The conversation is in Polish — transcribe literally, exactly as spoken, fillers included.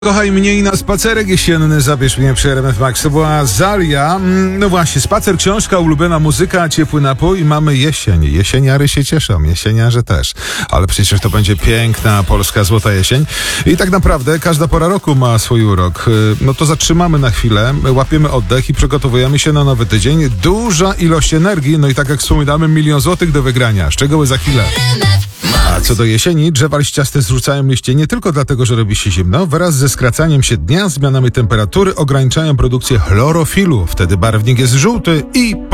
Kochaj mnie i na spacerek jesienny, zabierz mnie przy R M F Max. To była Zalia. No właśnie, spacer, książka, ulubiona muzyka, ciepły napój i mamy jesień. Jesieniary się cieszą, jesieniarze też. Ale przecież to będzie piękna polska złota jesień. I tak naprawdę każda pora roku ma swój urok. No to zatrzymamy na chwilę, łapiemy oddech i przygotowujemy się na nowy tydzień. Duża ilość energii, no i tak jak wspominamy, milion złotych do wygrania. Szczegóły za chwilę. A co do jesieni, drzewa liściaste zrzucają liście nie tylko dlatego, że robi się zimno, wraz ze skracaniem się dnia, zmianami temperatury ograniczają produkcję chlorofilu. Wtedy barwnik jest żółty i